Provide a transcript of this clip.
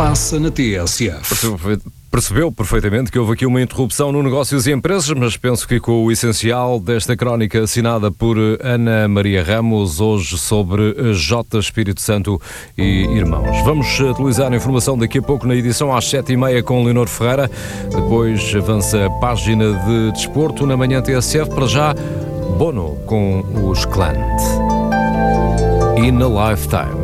passa na TSF. Percebeu perfeitamente que houve aqui uma interrupção no Negócios e Empresas, mas penso que ficou o essencial desta crónica assinada por Ana Maria Ramos, hoje sobre J Espírito Santo e Irmãos. Vamos atualizar a informação daqui a pouco na edição às 7h30 com Leonor Ferreira. Depois avança a página de desporto na manhã TSF. Para já, Bono com os Clant. E na Lifetime.